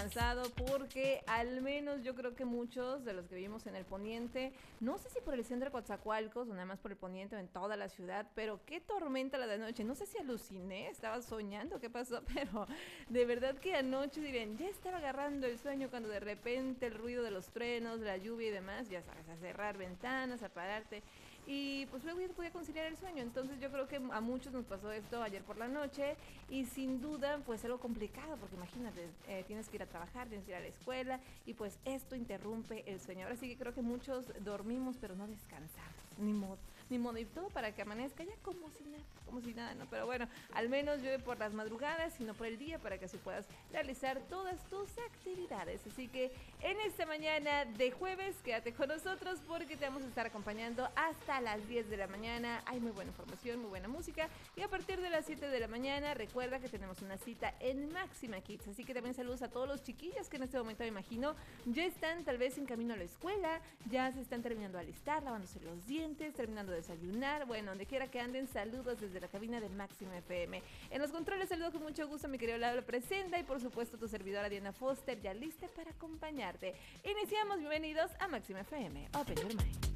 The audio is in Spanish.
descansado porque al menos yo creo que muchos de los que vivimos en el poniente, no sé si por el centro de Coatzacoalcos o nada más por el poniente o en toda la ciudad, pero qué tormenta la de anoche. No sé si aluciné, estaba soñando, qué pasó, pero de verdad que anoche, dirían, ya estaba agarrando el sueño cuando de repente el ruido de los truenos, la lluvia y demás, ya sabes, a cerrar ventanas, a pararte. Y pues luego ya se podía conciliar el sueño. Entonces yo creo que a muchos nos pasó esto ayer por la noche y sin duda pues algo complicado porque imagínate, tienes que ir a trabajar, tienes que ir a la escuela y pues esto interrumpe el sueño. Ahora sí que creo que muchos dormimos pero no descansamos, ni modo, ni modo. Y todo para que amanezca ya como si nada, ¿no? Pero bueno, al menos llueve por las madrugadas y no por el día para que así puedas realizar todas tus actividades. Así que en esta mañana de jueves quédate con nosotros porque te vamos a estar acompañando hasta las 10 de la mañana. Hay muy buena información, muy buena música y a partir de las 7 de la mañana recuerda que tenemos una cita en Máxima Kids, así que también saludos a todos los chiquillos que en este momento me imagino ya están tal vez en camino a la escuela, ya se están terminando de alistar, lavándose los dientes, terminando de desayunar, bueno, donde quiera que anden, saludos desde la cabina de Máxima FM. En los controles saludo con mucho gusto a mi querido Lalo Presenta y por supuesto tu servidora Diana Foster ya lista para acompañarte. Iniciamos, bienvenidos a Máxima FM, Open Your Mind.